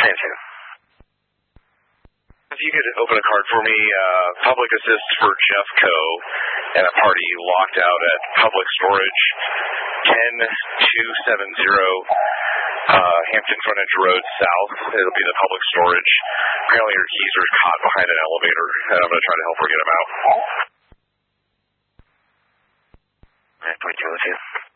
Same. If you could open a card for me, public assist for Jeff Coe and a party locked out at public storage 10270 Hampton Frontage Road South. It'll be the public storage. Apparently her keys are caught behind an elevator, and I'm going to try to help her get them out. Alright, 2202.